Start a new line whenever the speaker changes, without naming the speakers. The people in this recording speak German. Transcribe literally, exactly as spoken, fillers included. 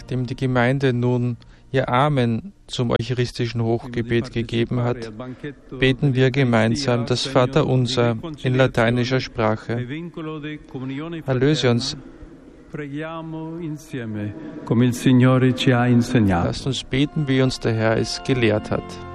Nachdem die Gemeinde nun ihr Amen zum eucharistischen Hochgebet gegeben hat, beten wir gemeinsam das Vaterunser in lateinischer Sprache. Erlöse uns. Lasst uns beten, wie uns der Herr es gelehrt hat.